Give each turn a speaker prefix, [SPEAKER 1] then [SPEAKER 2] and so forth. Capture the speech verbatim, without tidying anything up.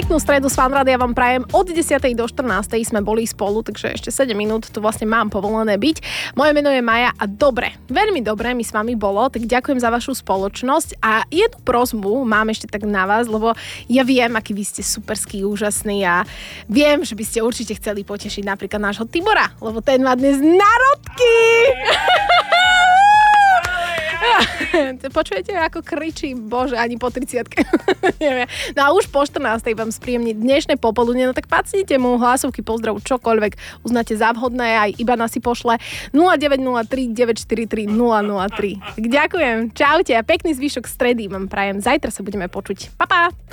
[SPEAKER 1] Peknú stredu s Fanrádia vám prajem. Od desiatej do štrnástej sme boli spolu, takže ešte sedem minút tu vlastne mám povolené byť. Moje meno je Maja a dobre, veľmi dobre mi s vami bolo, tak ďakujem za vašu spoločnosť a jednu prosbu mám ešte tak na vás, lebo ja viem, aký vy ste superský, úžasný a viem, že by ste určite chceli potešiť napríklad nášho Tibora, lebo ten má dnes narodky. Počujete, ako kričí, bože, ani po tridsiatke. No a už po štrnástej vám spríjemní dnešné popoludne, no tak pacnite mu hlasovky, pozdrav, čokoľvek uznáte za vhodné, aj iba na si pošle nula deväť nula tri deväť štyri tri nula nula tri. Tak ďakujem, čaute a pekný zvyšok stredy vám prajem. Zajtra sa budeme počuť. Pa, pa!